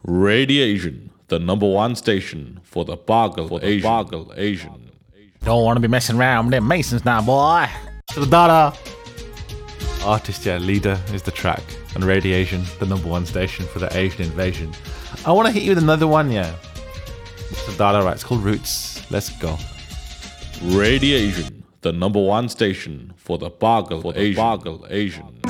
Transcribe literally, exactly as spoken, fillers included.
Radiation, the number one station for the Bargle for the Asian. Bargle Asian. Don't want to be messing around with them Masons now, boy. To the data. Artist, yeah, leader is the track. And Radiation, the number one station for the Asian invasion. I want to hit you with another one, yeah. The data, right? It's called Roots. Let's go. Radiation, the number one station for the Bargle for the Asian. Bargle Asian.